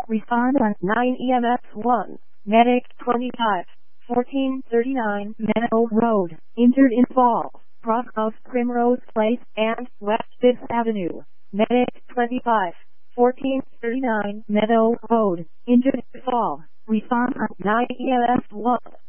Respond on 9 EMS 1. Medic 25. 1439 Meadow Road. Injured in fall. Cross of Primrose Place and West 5th Avenue. Medic 25. 1439 Meadow Road. Injured in fall. Respond on 9 EMS 1.